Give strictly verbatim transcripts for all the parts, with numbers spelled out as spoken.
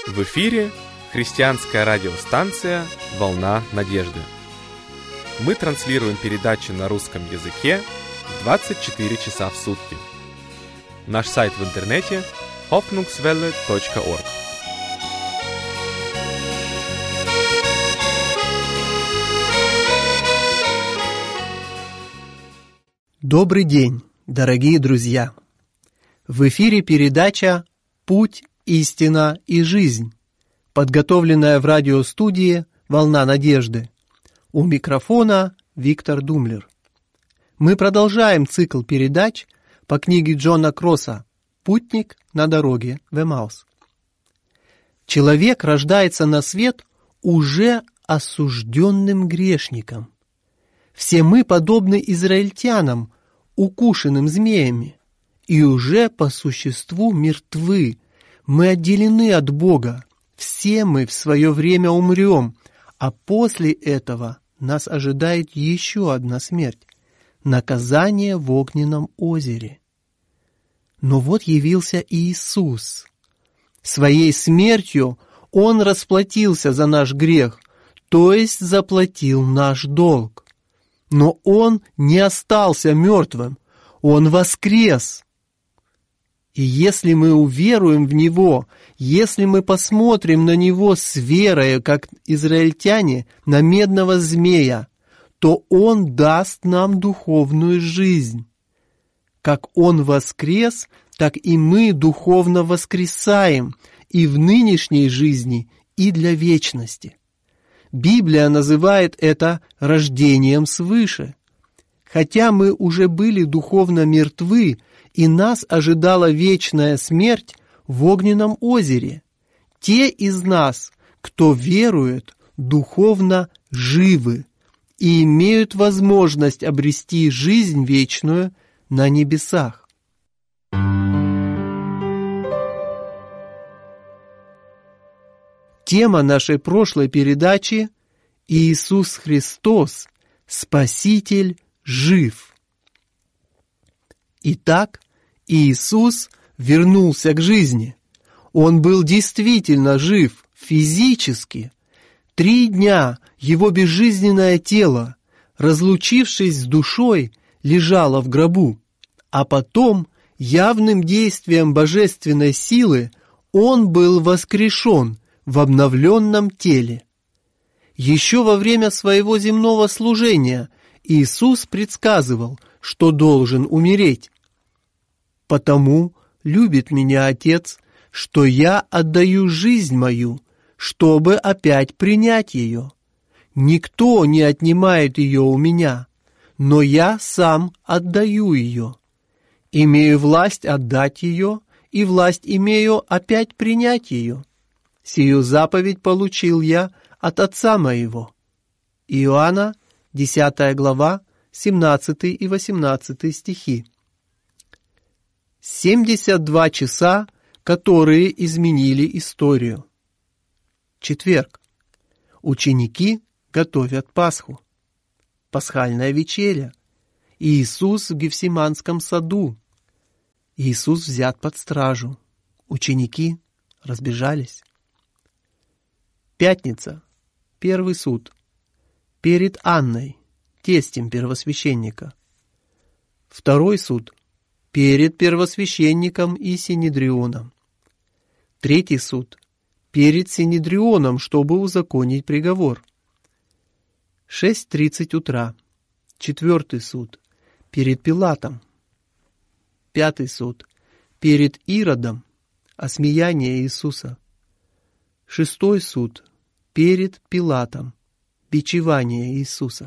В эфире христианская радиостанция «Волна надежды». Мы транслируем передачи на русском языке двадцать четыре часа в сутки. Наш сайт в интернете hoffnungswelle точка org. Добрый день, дорогие друзья! В эфире передача «Путь, истина и жизнь», подготовленная в радиостудии «Волна надежды». У микрофона Виктор Думлер. Мы продолжаем цикл передач по книге Джона Кросса «Путник на дороге в Эмаус». Человек рождается на свет уже осужденным грешником. Все мы подобны израильтянам, укушенным змеями, и уже по существу мертвы. Мы отделены от Бога. Все мы в свое время умрем, а после этого нас ожидает еще одна смерть — наказание в огненном озере. Но вот явился Иисус. Своей смертью Он расплатился за наш грех, то есть заплатил наш долг. Но Он не остался мертвым, Он воскрес. И если мы уверуем в Него, если мы посмотрим на Него с верой, как израильтяне на медного змея, то Он даст нам духовную жизнь. Как Он воскрес, так и мы духовно воскресаем и в нынешней жизни, и для вечности. Библия называет это рождением свыше. Хотя мы уже были духовно мертвы, и нас ожидала вечная смерть в огненном озере, те из нас, кто верует, духовно живы и имеют возможность обрести жизнь вечную на небесах. Тема нашей прошлой передачи — Иисус Христос, Спаситель, жив. Итак, Иисус вернулся к жизни. Он был действительно жив, физически. Три дня его безжизненное тело, разлучившись с душой, лежало в гробу, а потом явным действием божественной силы он был воскрешен в обновленном теле. Еще во время своего земного служения Иисус предсказывал, что должен умереть. «Потому любит меня Отец, что я отдаю жизнь мою, чтобы опять принять ее. Никто не отнимает ее у меня, но я сам отдаю ее. Имею власть отдать ее, и власть имею опять принять ее. Сию заповедь получил я от Отца моего». Иоанна, десятая глава, семнадцатый и восемнадцатый стихи. семьдесят два часа, которые изменили историю. Четверг. Ученики готовят Пасху. Пасхальная вечеря. Иисус в Гефсиманском саду. Иисус взят под стражу. Ученики разбежались. Пятница. Первый суд. Перед Анной, тестем первосвященника. Второй суд. Перед первосвященником и Синедрионом. Третий суд. Перед Синедрионом, чтобы узаконить приговор. шесть тридцать утра. Четвертый суд. Перед Пилатом. Пятый суд. Перед Иродом. Осмеяние Иисуса. Шестой суд. Перед Пилатом. Бичевание Иисуса.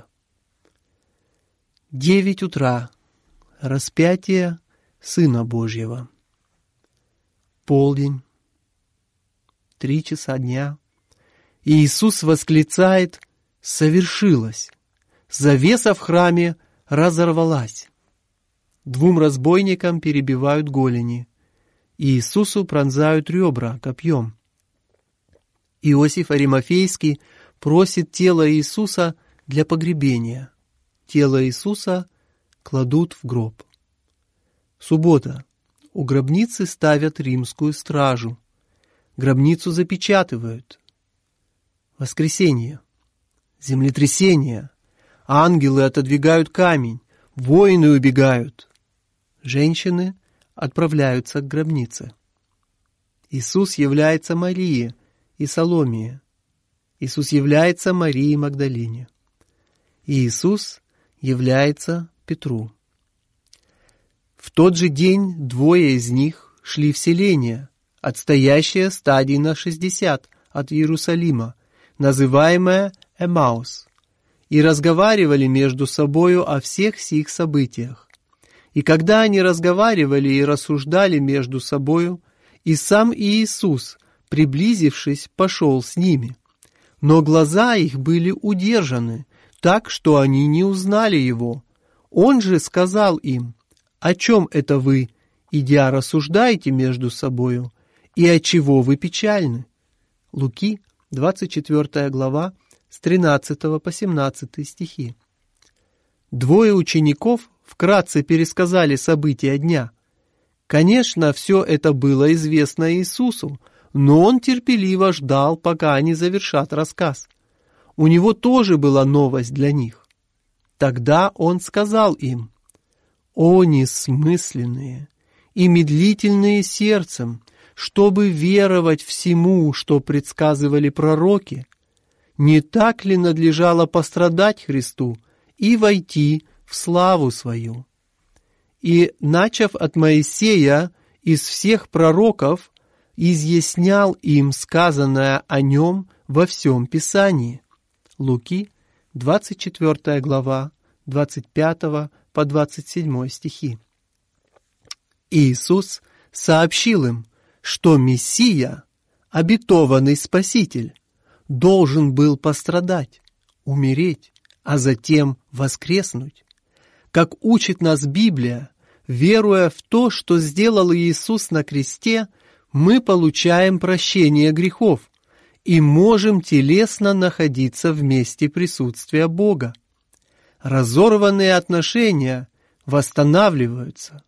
Девять утра. Распятие Сына Божьего. Полдень. Три часа дня. Иисус восклицает: «Совершилось!» Завеса в храме разорвалась. Двум разбойникам перебивают голени. Иисусу пронзают ребра копьем. Иосиф Аримафейский просит тело Иисуса для погребения. Тело Иисуса кладут в гроб. Суббота. У гробницы ставят римскую стражу. гробницу запечатывают. Воскресенье, землетрясение, ангелы отодвигают камень, воины убегают, женщины отправляются к гробнице. Иисус является Марии и Саломее. Иисус является Марии Магдалине. И Иисус является Петру. В тот же день двое из них шли в селение, отстоящее стадий на шестьдесят от Иерусалима, называемое Эмаус, и разговаривали между собою о всех сих событиях. И когда они разговаривали и рассуждали между собою, и сам Иисус, приблизившись, пошел с ними. Но глаза их были удержаны, так что они не узнали его. Он же сказал им: «О чем это вы, идя, рассуждаете между собою, и отчего вы печальны?» Луки, двадцать четвёртая глава, с тринадцатого по семнадцатый стихи. Двое учеников вкратце пересказали события дня. Конечно, все это было известно Иисусу, но он терпеливо ждал, пока они завершат рассказ. У него тоже была новость для них. Тогда он сказал им: «О несмысленные и медлительные сердцем, чтобы веровать всему, что предсказывали пророки, не так ли надлежало пострадать Христу и войти в славу свою?» И, начав от Моисея, из всех пророков, изъяснял им сказанное о нем во всем Писании. Луки, двадцать четвёртая глава, двадцать пятого по двадцать седьмой стихи. Иисус сообщил им, что Мессия, обетованный Спаситель, должен был пострадать, умереть, а затем воскреснуть. Как учит нас Библия, веруя в то, что сделал Иисус на кресте, мы получаем прощение грехов и можем телесно находиться в месте присутствия Бога. Разорванные отношения восстанавливаются.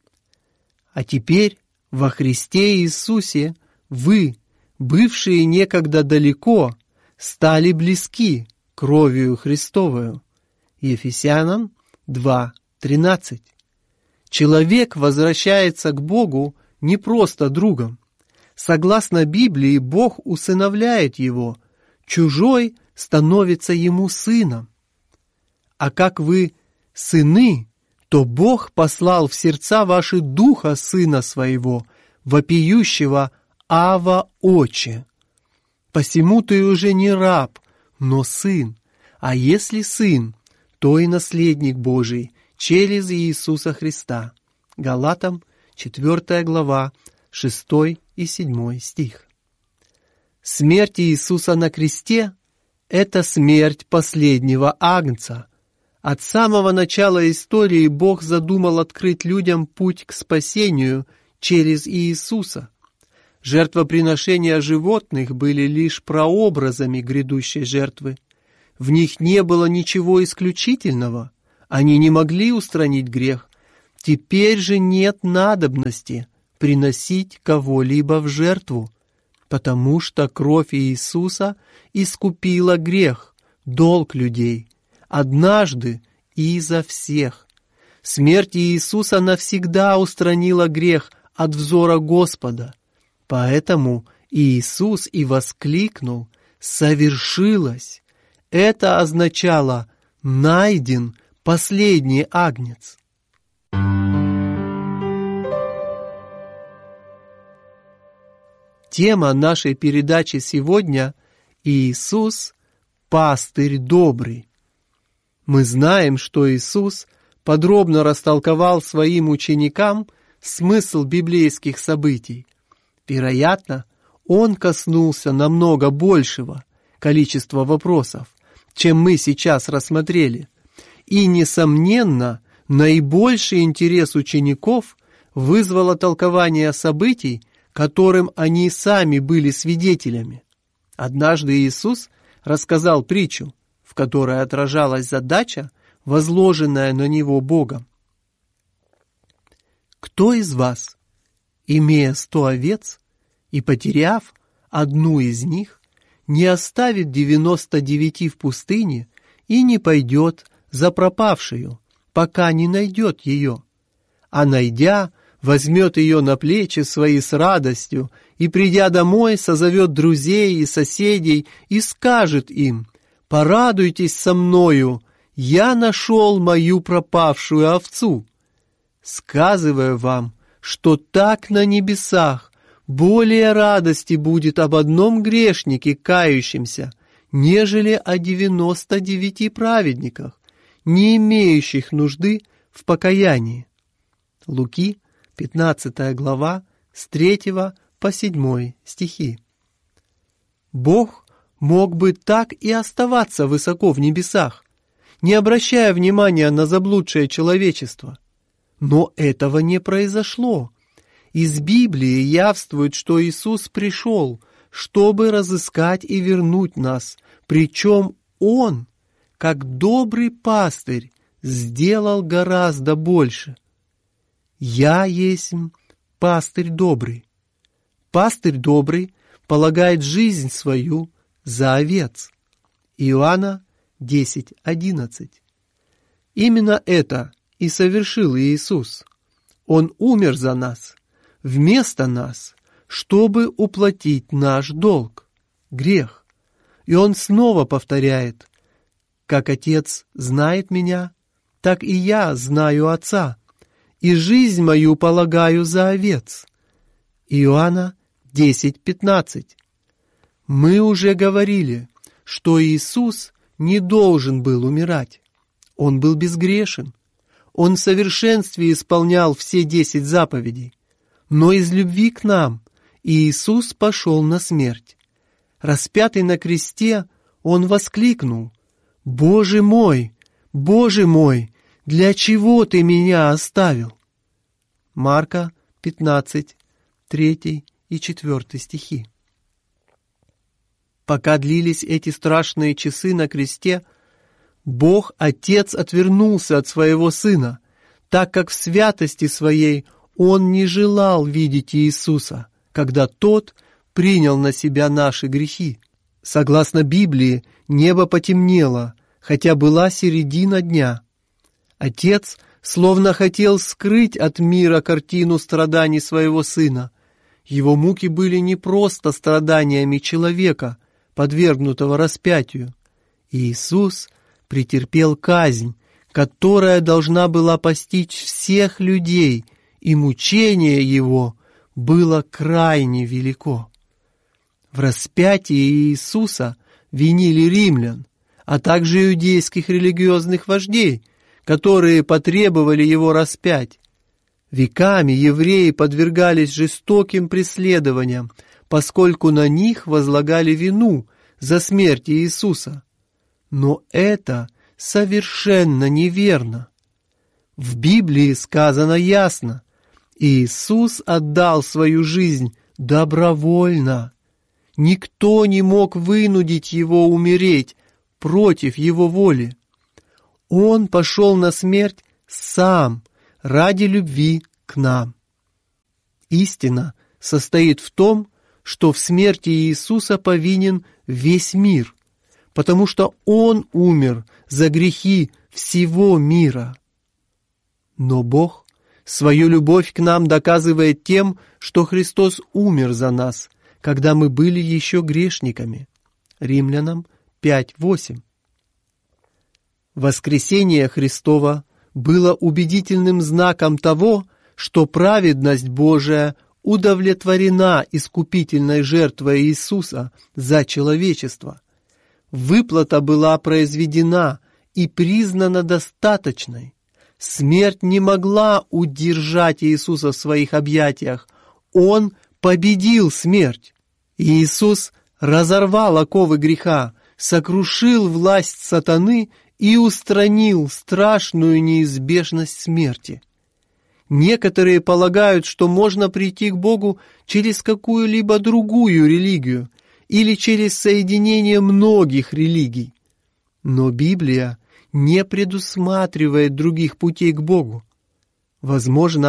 А теперь во Христе Иисусе вы, бывшие некогда далеко, стали близки кровью Христовою. Ефесянам два тринадцать. Человек возвращается к Богу не просто другом. Согласно Библии, Бог усыновляет его, чужой становится ему сыном. А как вы сыны, то Бог послал в сердца ваши духа Сына Своего, вопиющего «Ава, Отче». Посему ты уже не раб, но сын, а если сын, то и наследник Божий через Иисуса Христа. Галатам, четвёртая глава, шестой и седьмой стих. Смерть Иисуса на кресте – это смерть последнего агнца. От самого начала истории Бог задумал открыть людям путь к спасению через Иисуса. Жертвоприношения животных были лишь прообразами грядущей жертвы. В них не было ничего исключительного. Они не могли устранить грех. Теперь же нет надобности приносить кого-либо в жертву, потому что кровь Иисуса искупила грех, долг людей, однажды и за всех. Смерть Иисуса навсегда устранила грех от взора Господа. Поэтому Иисус и воскликнул: «Совершилось!» Это означало «найден последний агнец». Тема нашей передачи сегодня – Иисус – пастырь добрый. Мы знаем, что Иисус подробно растолковал своим ученикам смысл библейских событий. Вероятно, Он коснулся намного большего количества вопросов, чем мы сейчас рассмотрели. И, несомненно, наибольший интерес учеников вызвало толкование событий, которым они сами были свидетелями. Однажды Иисус рассказал притчу, в которой отражалась задача, возложенная на Него Богом. «Кто из вас, имея сто овец и потеряв одну из них, не оставит девяносто девяти в пустыне и не пойдет за пропавшую, пока не найдет ее. А найдя, возьмет ее на плечи свои с радостью и, придя домой, созовет друзей и соседей и скажет им: «Порадуйтесь со мною, я нашел мою пропавшую овцу». Сказываю вам, что так на небесах более радости будет об одном грешнике, кающемся, нежели о девяноста девяти праведниках, не имеющих нужды в покаянии. Луки, пятнадцатая глава, с третьего по седьмой стихи. Бог мог бы так и оставаться высоко в небесах, не обращая внимания на заблудшее человечество. Но этого не произошло. Из Библии явствует, что Иисус пришел, чтобы разыскать и вернуть нас, причем Он, как добрый пастырь, сделал гораздо больше. «Я есть пастырь добрый». Пастырь добрый полагает жизнь свою за овец. Иоанна десять одиннадцать. Именно это и совершил Иисус. Он умер за нас, вместо нас, чтобы уплатить наш долг, грех. И Он снова повторяет: «Как Отец знает Меня, так и Я знаю Отца, и жизнь мою полагаю за овец». Иоанна десять пятнадцать. Мы уже говорили, что Иисус не должен был умирать. Он был безгрешен. Он в совершенстве исполнял все десять заповедей. Но из любви к нам Иисус пошел на смерть. Распятый на кресте, Он воскликнул: «Боже мой, Боже мой, для чего Ты меня оставил?» Марка пятнадцать, третий и четвертый стихи. Пока длились эти страшные часы на кресте, Бог Отец отвернулся от Своего Сына, так как в святости Своей Он не желал видеть Иисуса, когда Тот принял на себя наши грехи. Согласно Библии, небо потемнело, хотя была середина дня. Отец словно хотел скрыть от мира картину страданий Своего Сына. Его муки были не просто страданиями человека, подвергнутого распятию. Иисус претерпел казнь, которая должна была постичь всех людей, и мучение Его было крайне велико. В распятии Иисуса винили римлян, а также иудейских религиозных вождей, которые потребовали Его распять. Веками евреи подвергались жестоким преследованиям, поскольку на них возлагали вину за смерть Иисуса. Но это совершенно неверно. В Библии сказано ясно: Иисус отдал свою жизнь добровольно. Никто не мог вынудить Его умереть против Его воли. Он пошел на смерть сам ради любви к нам. Истина состоит в том, что в смерти Иисуса повинен весь мир, потому что Он умер за грехи всего мира. Но Бог свою любовь к нам доказывает тем, что Христос умер за нас, когда мы были еще грешниками. Римлянам пять восемь. Воскресение Христово было убедительным знаком того, что праведность Божия удовлетворена искупительной жертвой Иисуса за человечество. Выплата была произведена и признана достаточной. Смерть не могла удержать Иисуса в своих объятиях. Он победил смерть. Иисус разорвал оковы греха, сокрушил власть сатаны и устранил страшную неизбежность смерти. Некоторые полагают, что можно прийти к Богу через какую-либо другую религию или через соединение многих религий. Но Библия не предусматривает других путей к Богу. Возможно,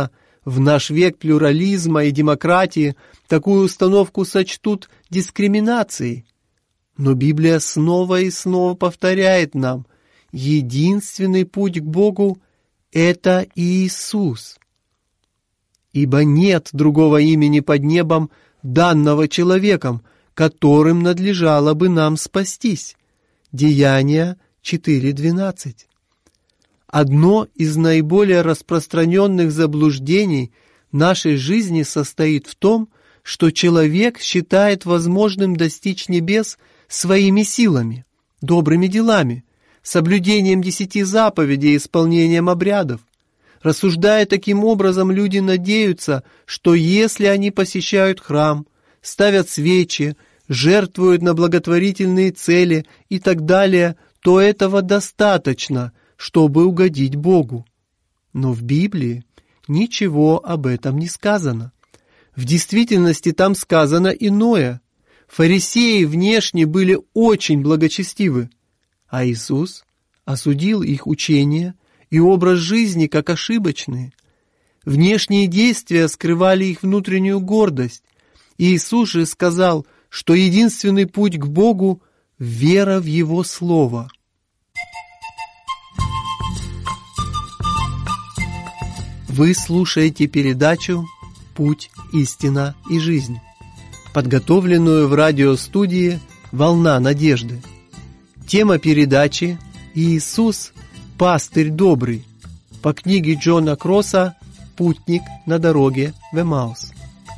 В наш век плюрализма и демократии такую установку сочтут дискриминацией. Но Библия снова и снова повторяет нам, единственный путь к Богу – это Иисус. Ибо нет другого имени под небом, данного человеком, которым надлежало бы нам спастись. Деяния четыре двенадцать. Одно из наиболее распространенных заблуждений нашей жизни состоит в том, что человек считает возможным достичь небес своими силами, добрыми делами, соблюдением десяти заповедей и исполнением обрядов. Рассуждая таким образом, люди надеются, что если они посещают храм, ставят свечи, жертвуют на благотворительные цели и так далее, то этого достаточно, чтобы угодить Богу. Но в Библии ничего об этом не сказано. В действительности там сказано иное. Фарисеи внешне были очень благочестивы, а Иисус осудил их учение и образ жизни как ошибочные. Внешние действия скрывали их внутреннюю гордость. И Иисус же сказал, что единственный путь к Богу – вера в Его Слово. Вы слушаете передачу «Путь, истина и жизнь», подготовленную в радиостудии «Волна надежды». Тема передачи «Иисус – пастырь добрый» по книге Джона Кросса «Путник на дороге в Эмаус».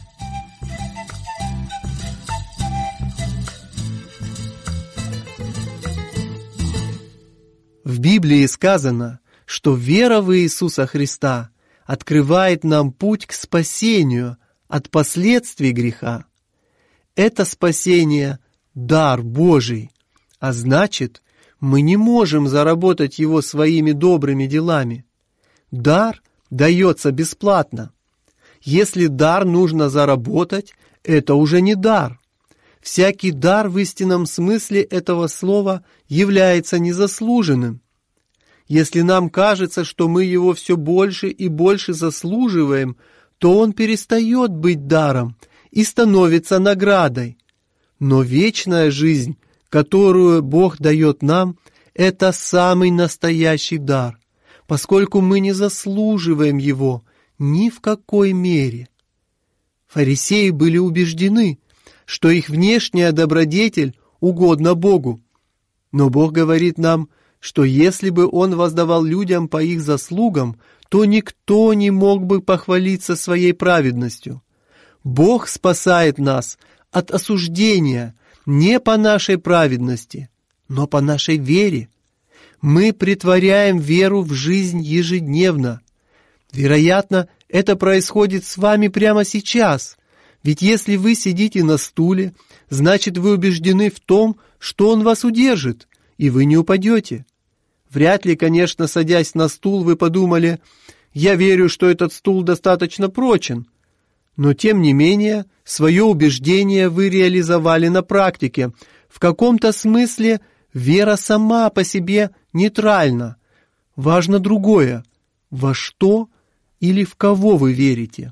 В Библии сказано, что вера в Иисуса Христа открывает нам путь к спасению от последствий греха. Это спасение – дар Божий, а значит, мы не можем заработать его своими добрыми делами. Дар дается бесплатно. Если дар нужно заработать, это уже не дар. Всякий дар в истинном смысле этого слова является незаслуженным. Если нам кажется, что мы его все больше и больше заслуживаем, то он перестает быть даром и становится наградой. Но вечная жизнь, которую Бог дает нам, это самый настоящий дар, поскольку мы не заслуживаем его ни в какой мере. Фарисеи были убеждены, что их внешняя добродетель угодна Богу. Но Бог говорит нам, что если бы Он воздавал людям по их заслугам, то никто не мог бы похвалиться своей праведностью. Бог спасает нас от осуждения не по нашей праведности, но по нашей вере. Мы претворяем веру в жизнь ежедневно. Вероятно, это происходит с вами прямо сейчас. Ведь если вы сидите на стуле, значит, вы убеждены в том, что он вас удержит, и вы не упадете. Вряд ли, конечно, садясь на стул, вы подумали: «Я верю, что этот стул достаточно прочен». Но, тем не менее, свое убеждение вы реализовали на практике. В каком-то смысле вера сама по себе нейтральна. Важно другое: во что или в кого вы верите.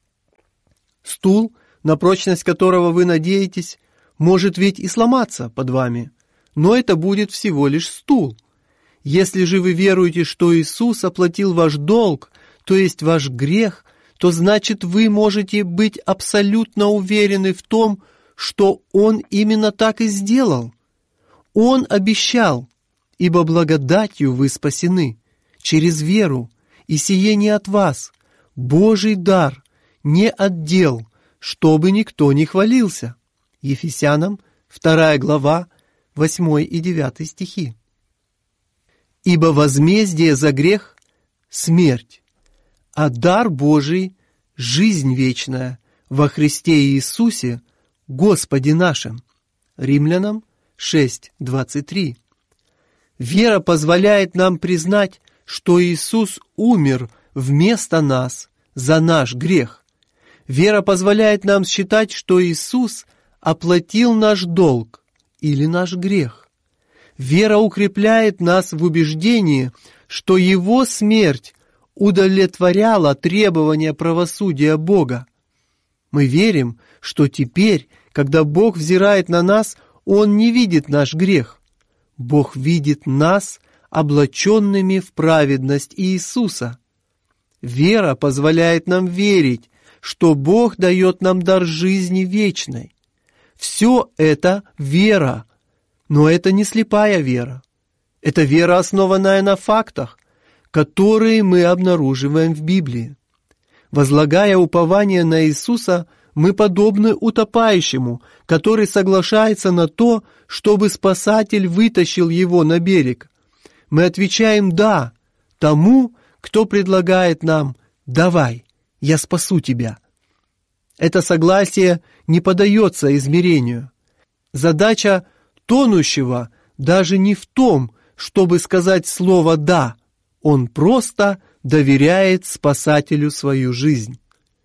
Стул, на прочность которого вы надеетесь, может ведь и сломаться под вами, но это будет всего лишь стул. Если же вы веруете, что Иисус оплатил ваш долг, то есть ваш грех, то значит вы можете быть абсолютно уверены в том, что Он именно так и сделал. Он обещал, ибо благодатью вы спасены, через веру, и сие не от вас, Божий дар, не от дел, чтобы никто не хвалился. Ефесянам, вторая глава, восьмой и девятый стихи. Ибо возмездие за грех – смерть, а дар Божий – жизнь вечная во Христе Иисусе, Господе нашим. Римлянам шесть двадцать три. Вера позволяет нам признать, что Иисус умер вместо нас за наш грех. Вера позволяет нам считать, что Иисус оплатил наш долг или наш грех. Вера укрепляет нас в убеждении, что Его смерть удовлетворяла требования правосудия Бога. Мы верим, что теперь, когда Бог взирает на нас, Он не видит наш грех. Бог видит нас облаченными в праведность Иисуса. Вера позволяет нам верить, что Бог дает нам дар жизни вечной. Все это вера, но это не слепая вера. Это вера, основанная на фактах, которые мы обнаруживаем в Библии. Возлагая упование на Иисуса, мы подобны утопающему, который соглашается на то, чтобы Спасатель вытащил его на берег. Мы отвечаем «да» тому, кто предлагает нам «давай, я спасу тебя». Это согласие не поддается измерению. Задача тонущего даже не в том, чтобы сказать слово «да», он просто доверяет Спасателю свою жизнь.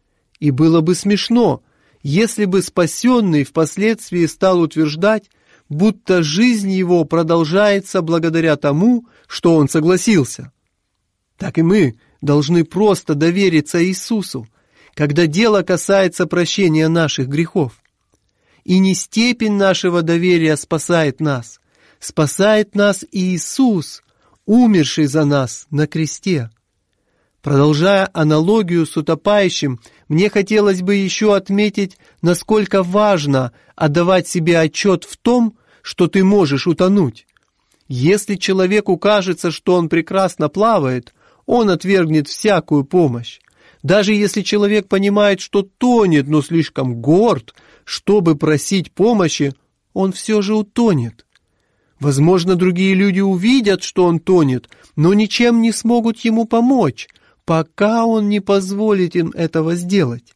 И было бы смешно, если бы спасенный впоследствии стал утверждать, будто жизнь его продолжается благодаря тому, что он согласился. Так и мы должны просто довериться Иисусу, когда дело касается прощения наших грехов. И не степень нашего доверия спасает нас, спасает нас Иисус, умерший за нас на кресте. Продолжая аналогию с утопающим, мне хотелось бы еще отметить, насколько важно отдавать себе отчет в том, что ты можешь утонуть. Если человеку кажется, что он прекрасно плавает, он отвергнет всякую помощь. Даже если человек понимает, что тонет, но слишком горд, чтобы просить помощи, он все же утонет. Возможно, другие люди увидят, что он тонет, но ничем не смогут ему помочь, пока он не позволит им этого сделать.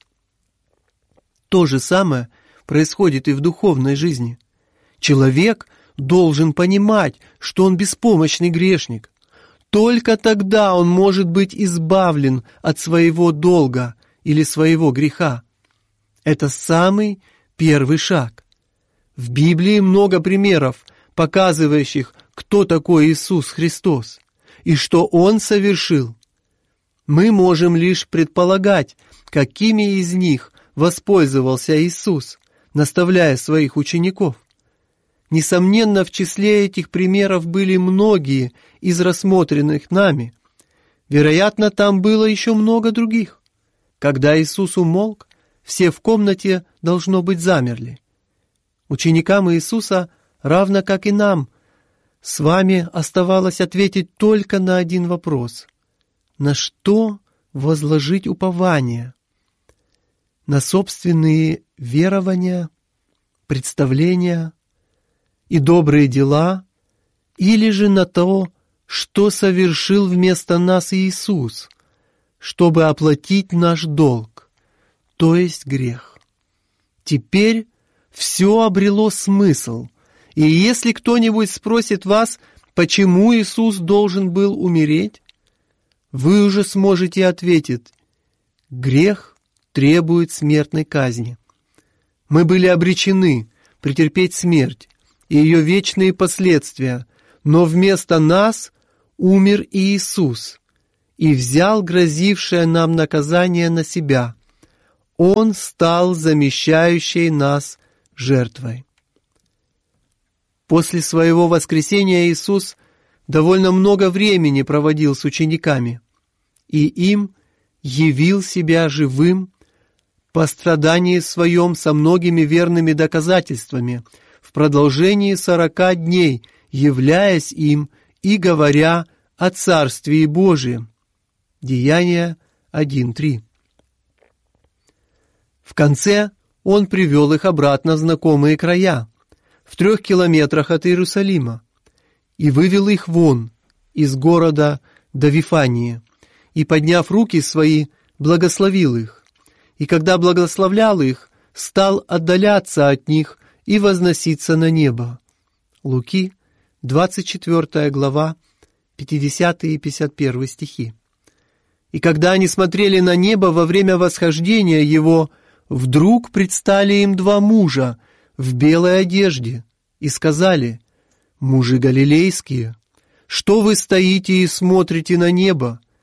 То же самое происходит и в духовной жизни. Человек должен понимать, что он беспомощный грешник. Только тогда он может быть избавлен от своего долга или своего греха. Это самый первый шаг. В Библии много примеров, показывающих, кто такой Иисус Христос и что Он совершил. Мы можем лишь предполагать, какими из них воспользовался Иисус, наставляя своих учеников. Несомненно, в числе этих примеров были многие из рассмотренных нами. Вероятно, там было еще много других. Когда Иисус умолк, все в комнате, должно быть, замерли. Ученикам Иисуса, равно как и нам, с вами оставалось ответить только на один вопрос. На что возложить упование? На собственные верования, представления и добрые дела, или же на то, что совершил вместо нас Иисус, чтобы оплатить наш долг, то есть грех. Теперь все обрело смысл, и если кто-нибудь спросит вас, почему Иисус должен был умереть, вы уже сможете ответить: грех требует смертной казни. Мы были обречены претерпеть смерть и ее вечные последствия, но вместо нас умер Иисус и взял грозившее нам наказание на себя. Он стал замещающей нас жертвой. После своего воскресения Иисус довольно много времени проводил с учениками, и им явил себя живым по страдании своем со многими верными доказательствами в продолжении сорока дней, являясь им и говоря о Царствии Божием. Деяния один три. В конце он привел их обратно в знакомые края, в трех километрах от Иерусалима, и вывел их вон из города до Вифании, и, подняв руки свои, благословил их. И когда благословлял их, стал отдаляться от них и возноситься на небо. Луки, двадцать четвёртая глава, пятидесятый и пятьдесят первый стихи. И когда они смотрели на небо во время восхождения его, вдруг предстали им два мужа в белой одежде и сказали: «Мужи галилейские, что вы стоите и смотрите на небо?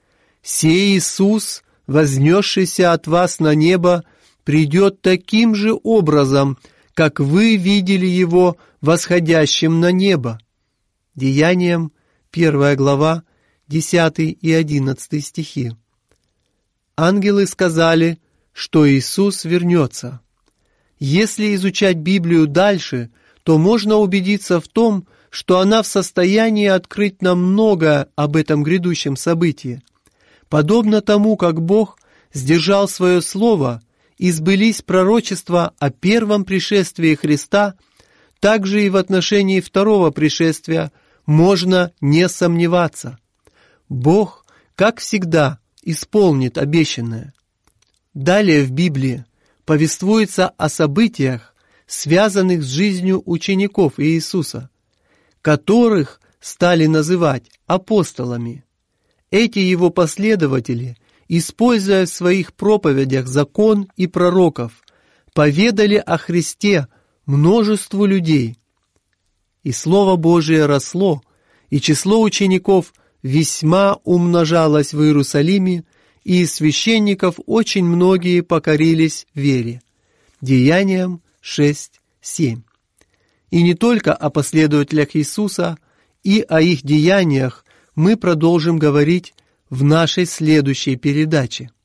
«Сей Иисус, вознесшийся от вас на небо, придет таким же образом, как вы видели Его восходящим на небо». Деяниям, первая глава, десятый и одиннадцатый стихи. Ангелы сказали, что Иисус вернется. Если изучать Библию дальше, то можно убедиться в том, что она в состоянии открыть нам многое об этом грядущем событии. Подобно тому, как Бог сдержал свое слово и сбылись пророчества о первом пришествии Христа, так же и в отношении второго пришествия можно не сомневаться. Бог, как всегда, исполнит обещанное. Далее в Библии повествуется о событиях, связанных с жизнью учеников Иисуса, которых стали называть апостолами. Эти его последователи, используя в своих проповедях закон и пророков, поведали о Христе множеству людей. И Слово Божие росло, и число учеников весьма умножалось в Иерусалиме, и из священников очень многие покорились вере. Деяниям шесть семь. И не только о последователях Иисуса, и о их деяниях мы продолжим говорить в нашей следующей передаче.